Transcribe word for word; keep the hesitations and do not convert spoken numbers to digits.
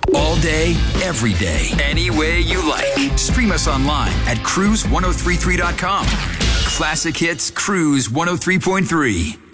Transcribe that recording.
All day, every day, any way you like. Stream us online at cruise ten thirty-three dot com. Classic Hits Cruise one oh three point three.